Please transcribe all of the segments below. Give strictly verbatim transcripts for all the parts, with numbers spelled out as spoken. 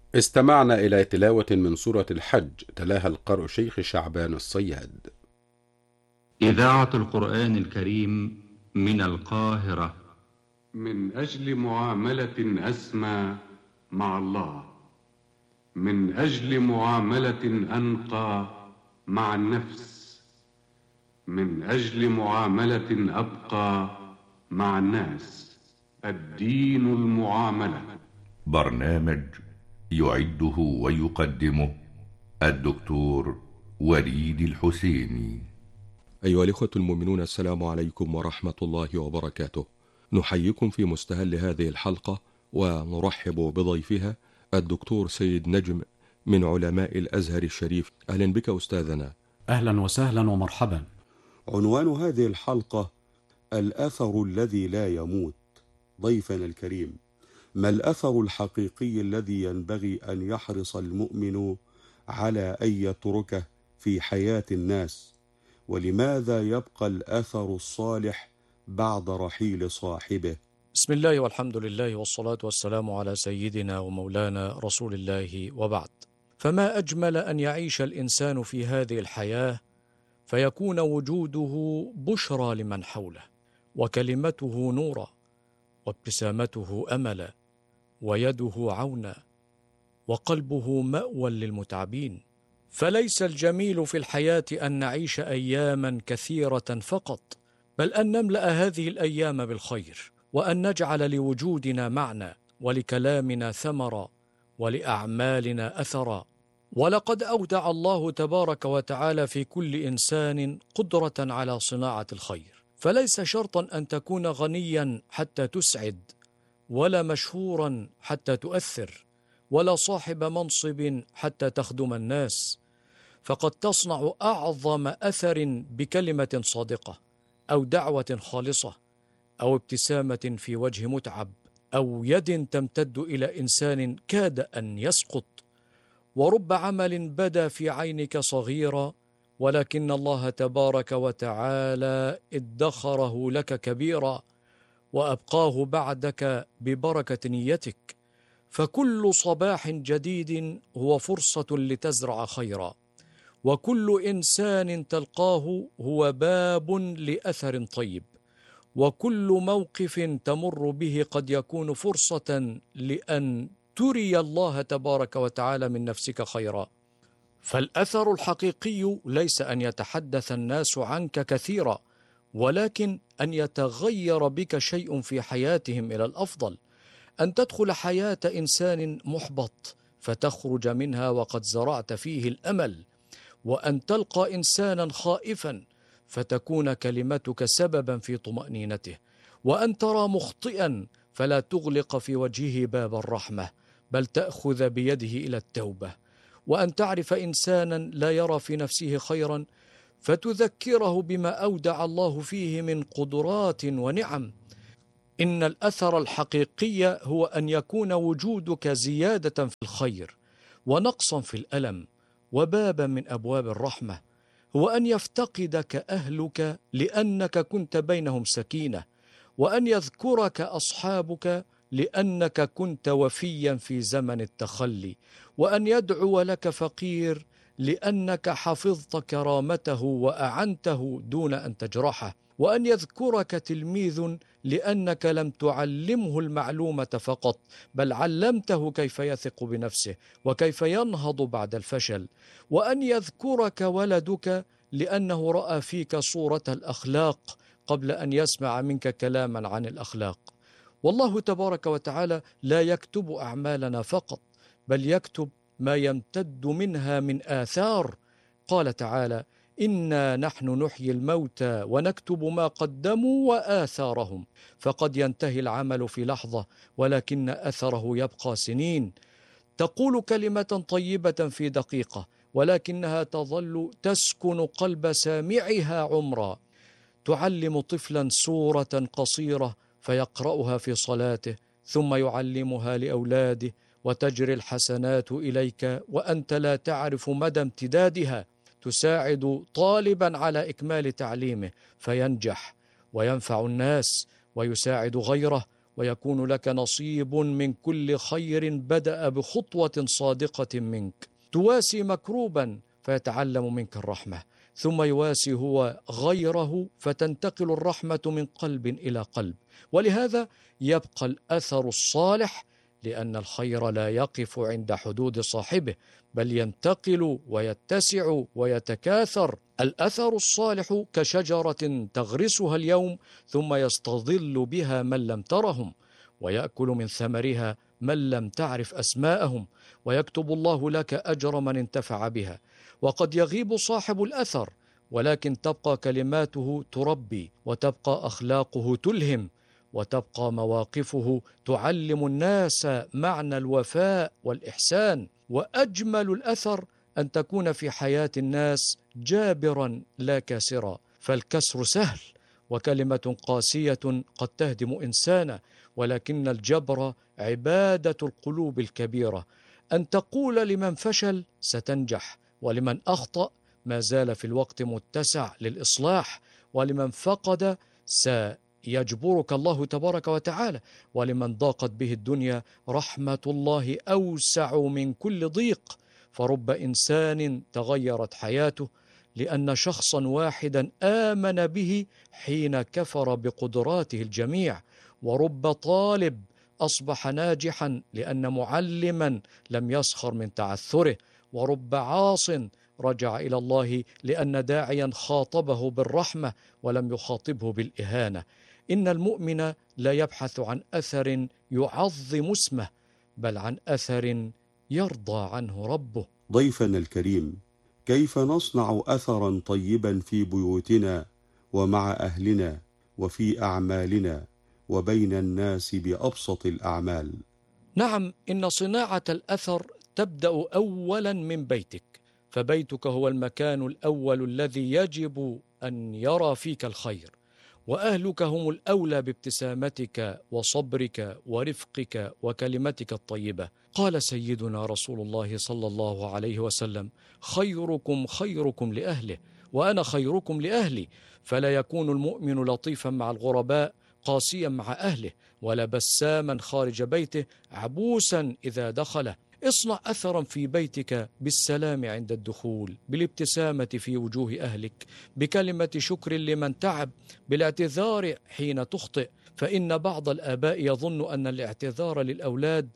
استمعنا إلى تلاوة من سورة الحج تلاها القارئ شيخ شعبان الصياد. إذاعة القرآن الكريم من القاهرة. من أجل معاملة أسمى مع الله، من أجل معاملة أنقى مع النفس، من أجل معاملة أبقى مع الناس. الدين المعاملة. برنامج يعده ويقدمه الدكتور وليد الحسيني. أيها الإخوة المؤمنون، السلام عليكم ورحمة الله وبركاته. نحييكم في مستهل هذه الحلقة ونرحب بضيفها الدكتور سيد نجم من علماء الأزهر الشريف. أهلا بك أستاذنا. أهلا وسهلا ومرحبا. عنوان هذه الحلقة الأثر الذي لا يموت. ضيفنا الكريم، ما الأثر الحقيقي الذي ينبغي أن يحرص المؤمن على أن يتركه في حياة الناس؟ ولماذا يبقى الأثر الصالح بعد رحيل صاحبه؟ بسم الله والحمد لله والصلاة والسلام على سيدنا ومولانا رسول الله، وبعد. فما أجمل أن يعيش الإنسان في هذه الحياة فيكون وجوده بشرى لمن حوله، وكلمته نورا، وابتسامته أملا، ويده عونا، وقلبه مأوى للمتعبين. فليس الجميل في الحياة أن نعيش أياما كثيرة فقط، بل أن نملأ هذه الأيام بالخير، وأن نجعل لوجودنا معنى، ولكلامنا ثمرا، ولأعمالنا أثرا. ولقد أودع الله تبارك وتعالى في كل إنسان قدرة على صناعة الخير، فليس شرطا أن تكون غنيا حتى تسعد، ولا مشهورا حتى تؤثر، ولا صاحب منصب حتى تخدم الناس. فقد تصنع أعظم أثر بكلمة صادقة، أو دعوة خالصة، أو ابتسامة في وجه متعب، أو يد تمتد إلى إنسان كاد أن يسقط. ورب عمل بدا في عينك صغيرا، ولكن الله تبارك وتعالى ادخره لك كبيرا، وأبقاه بعدك ببركة نيتك. فكل صباح جديد هو فرصة لتزرع خيرا، وكل إنسان تلقاه هو باب لأثر طيب، وكل موقف تمر به قد يكون فرصة لأن تري الله تبارك وتعالى من نفسك خيرا. فالأثر الحقيقي ليس أن يتحدث الناس عنك كثيرا، ولكن أن يتغير بك شيء في حياتهم إلى الأفضل. أن تدخل حياة إنسان محبط فتخرج منها وقد زرعت فيه الأمل، وأن تلقى إنسانا خائفا فتكون كلمتك سببا في طمأنينته، وأن ترى مخطئا فلا تغلق في وجهه باب الرحمة، بل تأخذ بيده إلى التوبة، وأن تعرف إنسانا لا يرى في نفسه خيرا فتذكره بما أودع الله فيه من قدرات ونعم. إن الأثر الحقيقي هو أن يكون وجودك زيادة في الخير، ونقصا في الألم، وبابا من أبواب الرحمة. هو أن يفتقدك أهلك لأنك كنت بينهم سكينة، وأن يذكرك أصحابك لأنك كنت وفيا في زمن التخلي، وأن يدعو لك فقير لأنك حفظت كرامته وأعنته دون أن تجرحه، وأن يذكرك تلميذ لأنك لم تعلمه المعلومة فقط، بل علمته كيف يثق بنفسه وكيف ينهض بعد الفشل، وأن يذكرك ولدك لأنه رأى فيك صورة الأخلاق قبل أن يسمع منك كلاما عن الأخلاق. والله تبارك وتعالى لا يكتب أعمالنا فقط، بل يكتب ما يمتد منها من آثار. قال تعالى: إنا نحن نحيي الموتى ونكتب ما قدموا وآثارهم. فقد ينتهي العمل في لحظة، ولكن أثره يبقى سنين. تقول كلمة طيبة في دقيقة، ولكنها تظل تسكن قلب سامعها عمرا. تعلم طفلا سورة قصيرة فيقرأها في صلاته، ثم يعلمها لأولاده، وتجري الحسنات إليك وأنت لا تعرف مدى امتدادها. تساعد طالبا على إكمال تعليمه فينجح وينفع الناس ويساعد غيره، ويكون لك نصيب من كل خير بدأ بخطوة صادقة منك. تواسي مكروبا فيتعلم منك الرحمة، ثم يواسي هو غيره فتنتقل الرحمة من قلب إلى قلب. ولهذا يبقى الأثر الصالح، لأن الخير لا يقف عند حدود صاحبه، بل ينتقل ويتسع ويتكاثر. الأثر الصالح كشجرة تغرسها اليوم ثم يستظل بها من لم ترهم، ويأكل من ثمرها من لم تعرف أسماءهم، ويكتب الله لك أجر من انتفع بها. وقد يغيب صاحب الأثر، ولكن تبقى كلماته تربي، وتبقى أخلاقه تلهم، وتبقى مواقفه تعلم الناس معنى الوفاء والإحسان. وأجمل الأثر أن تكون في حياة الناس جابرا لا كاسرا، فالكسر سهل، وكلمة قاسية قد تهدم إنسانا، ولكن الجبر عبادة القلوب الكبيرة. أن تقول لمن فشل ستنجح، ولمن أخطأ ما زال في الوقت متسع للإصلاح، ولمن فقد سيجبرك الله تبارك وتعالى، ولمن ضاقت به الدنيا رحمة الله أوسع من كل ضيق. فرب إنسان تغيرت حياته لأن شخصا واحدا آمن به حين كفر بقدراته الجميع، ورب طالب أصبح ناجحا لأن معلما لم يسخر من تعثره، ورب عاص رجع إلى الله لأن داعيا خاطبه بالرحمة ولم يخاطبه بالإهانة. إن المؤمن لا يبحث عن أثر يعظم اسمه، بل عن أثر يرضى عنه ربه. ضيفنا الكريم، كيف نصنع أثرا طيبا في بيوتنا ومع أهلنا وفي أعمالنا وبين الناس بأبسط الأعمال؟ نعم، إن صناعة الأثر تبدأ أولا من بيتك، فبيتك هو المكان الأول الذي يجب أن يرى فيك الخير، وأهلك هم الأولى بابتسامتك وصبرك ورفقك وكلمتك الطيبة. قال سيدنا رسول الله صلى الله عليه وسلم: خيركم خيركم لأهله، وأنا خيركم لأهلي. فلا يكون المؤمن لطيفا مع الغرباء قاسيا مع أهله، ولا بساما خارج بيته عبوسا إذا دخله. اصنع أثرا في بيتك بالسلام عند الدخول، بالابتسامة في وجوه أهلك، بكلمة شكر لمن تعب، بالاعتذار حين تخطئ. فإن بعض الآباء يظن أن الاعتذار للأولاد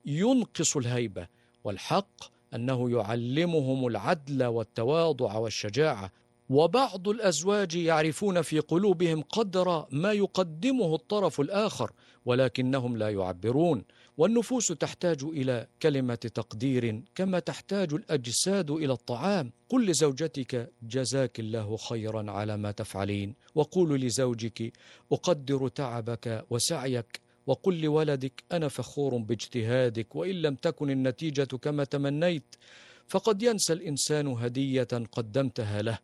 ينقص الهيبة، والحق أنه يعلمهم العدل والتواضع والشجاعة. وبعض الأزواج يعرفون في قلوبهم قدر ما يقدمه الطرف الآخر، ولكنهم لا يعبرون. والنفوس تحتاج إلى كلمة تقدير كما تحتاج الأجساد إلى الطعام. قل لزوجتك: جزاك الله خيرا على ما تفعلين، وقول لزوجك: أقدر تعبك وسعيك، وقل لولدك: أنا فخور باجتهادك وإن لم تكن النتيجة كما تمنيت. فقد ينسى الإنسان هدية قدمتها له،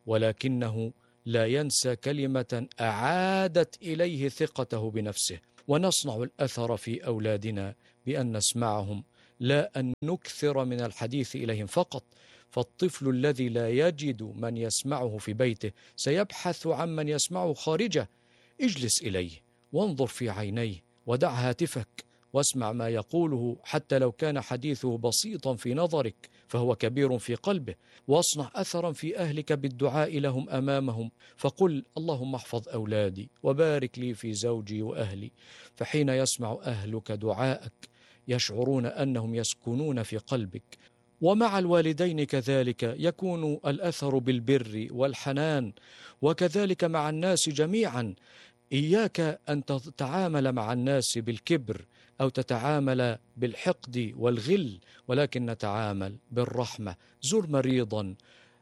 ولكنه لا ينسى كلمة أعادت إليه ثقته بنفسه. ونصنع الأثر في أولادنا بأن نسمعهم، لا أن نكثر من الحديث إليهم فقط. فالطفل الذي لا يجد من يسمعه في بيته سيبحث عن من يسمعه خارجه. اجلس إليه وانظر في عينيه، ودع هاتفك واسمع ما يقوله، حتى لو كان حديثه بسيطا في نظرك فهو كبير في قلبه. واصنع أثرا في أهلك بالدعاء لهم أمامهم، فقل: اللهم احفظ أولادي وبارك لي في زوجي وأهلي. فحين يسمع أهلك دعاءك يشعرون أنهم يسكنون في قلبك. ومع الوالدين كذلك يكون الأثر بالبر والحنان، وكذلك مع الناس جميعا. إياك أن تتعامل مع الناس بالكبر أو تتعامل بالحقد والغل، ولكن نتعامل بالرحمة. زر مريضا،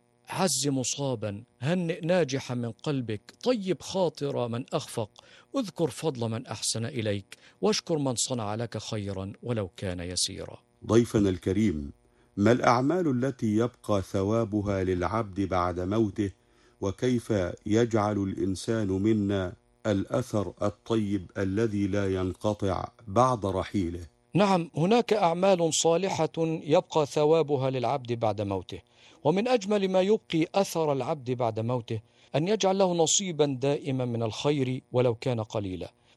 عز مصابا، هنئ ناجحا من قلبك، طيب خاطر من أخفق، اذكر فضل من أحسن إليك، واشكر من صنع لك خيرا ولو كان يسيرا. ضيفنا الكريم، ما الأعمال التي يبقى ثوابها للعبد بعد موته، وكيف يجعل الإنسان منا الأثر الطيب الذي لا ينقطع بعد رحيله؟ نعم، هناك أعمال صالحة يبقى ثوابها للعبد بعد موته، ومن أجمل ما يبقي أثر العبد بعد موته أن يجعل له نصيبا دائما من الخير ولو كان قليلا.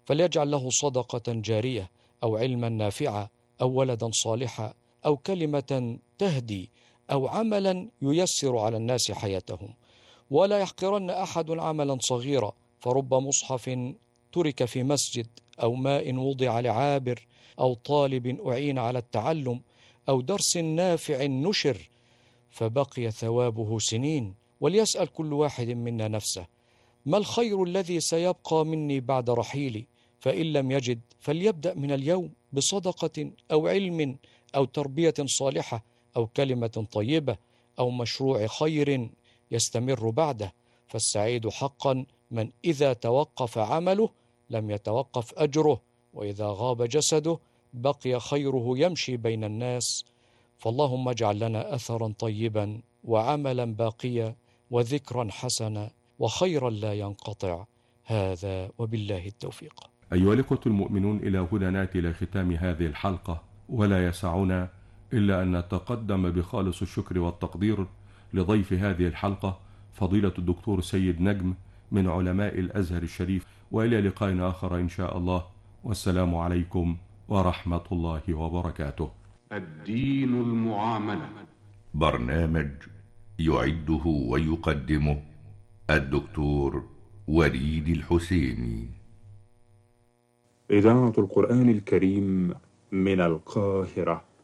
فليجعل له صدقة جارية أو علما نافعا أو ولدا صالحا أو كلمة تهدي أو عملا ييسر على الناس حياتهم. ولا يحقرن أحد عملا صغيرا، فرب مصحف ترك في مسجد أو ماء وضع لعابر أو طالب أعين على التعلم أو درس نافع نشر فبقي ثوابه سنين. وليسأل كل واحد منا نفسه: ما الخير الذي سيبقى مني بعد رحيلي؟ فإن لم يجد فليبدأ من اليوم بصدقة أو علم أو تربية صالحة أو كلمة طيبة أو مشروع خير يستمر بعده. فالسعيد حقا من إذا توقف عمله لم يتوقف أجره، وإذا غاب جسده بقي خيره يمشي بين الناس. فاللهم اجعل لنا أثرا طيبا وعملا باقيا وذكرا حسنا وخيرا لا ينقطع. هذا وبالله التوفيق. أيها الإخوة المؤمنون، إلى هنا نأتي إلى ختام هذه الحلقة، ولا يسعنا إلا أن نتقدم بخالص الشكر والتقدير لضيف هذه الحلقة فضيلة الدكتور سيد نجم من علماء الأزهر الشريف. وإلى لقاء آخر إن شاء الله، والسلام عليكم ورحمة الله وبركاته. الدين المعاملة، برنامج يعده ويقدمه الدكتور وليد الحسيني. إذاعة القرآن الكريم من القاهرة.